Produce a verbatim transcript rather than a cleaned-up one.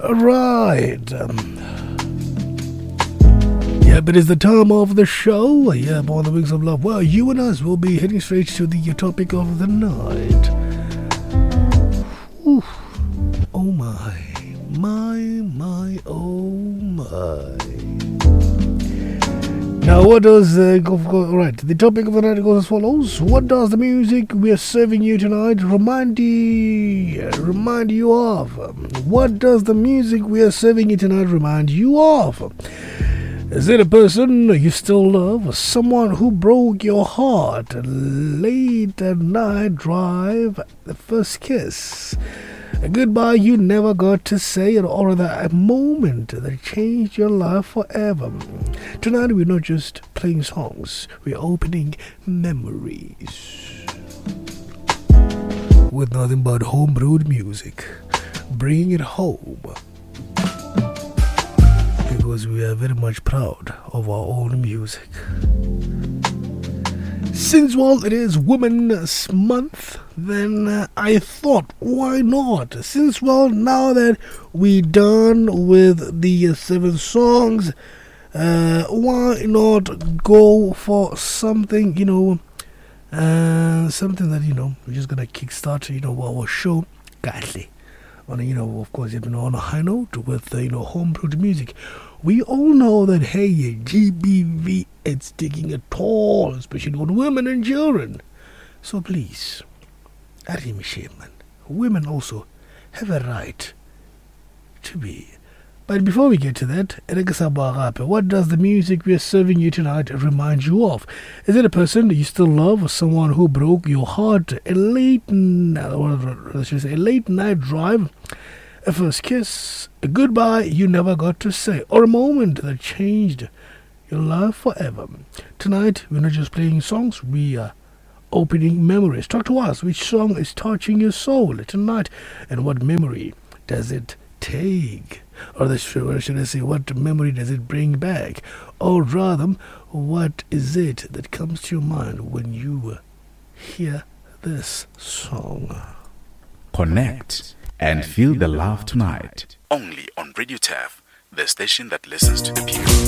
Right. Um, yeah, but it's the time of the show. Yeah, on the Wings of Love. Well, you and us will be heading straight to the topic of the night. Ooh. Oh my, my, my, oh my. Now, what does uh, go, go right? The topic of the night goes as follows: what does the music we are serving you tonight remind you remind you of? What does the music we are serving you tonight remind you of? Is it a person you still love, or someone who broke your heart? A late at night drive, the first kiss, a goodbye you never got to say, or a moment that changed your life forever. Tonight we're not just playing songs, we're opening memories with nothing but homebrewed music. Bring it home, because we are very much proud of our own music. Since, well, it is Women's Month, then uh, I thought, why not? Since, well, now that we're done with the uh, seven songs, uh, why not go for something, you know, uh, something that, you know, we're just going to kickstart, you know, our show, Kahle. On a, you know, of course, you know, on a high note with, uh, you know, homebrewed music. We all know that, hey, G B V, it's taking a toll, especially on women and children. So please, Arim Shaman, women also have a right to be. But before we get to that, what does the music we are serving you tonight remind you of? Is it a person you still love, or someone who broke your heart? A late, or should I say, a late night drive, a first kiss, a goodbye you never got to say, or a moment that changed your life forever. Tonight, we're not just playing songs, we are opening memories. Talk to us. Which song is touching your soul tonight, and what memory does it take? Or should I say, what memory does it bring back? Or rather, what is it that comes to your mind when you hear this song? Connect and feel the love tonight. Only on Radio T A F, the station that listens to the people.